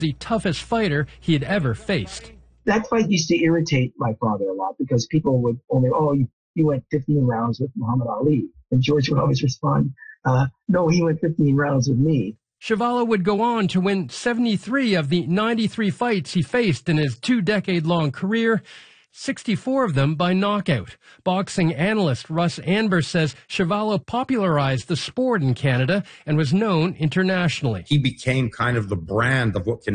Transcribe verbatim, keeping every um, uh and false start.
the toughest fighter he had ever faced. That fight used to irritate my father a lot because people would only, oh, you, you went fifteen rounds with Muhammad Ali. And George would always respond, uh, no, he went fifteen rounds with me. Chuvalo would go on to win seventy-three of the ninety-three fights he faced in his two-decade-long career, sixty-four of them by knockout. Boxing analyst Russ Anber says Chuvalo popularized the sport in Canada and was known internationally. He became kind of the brand of what Canadians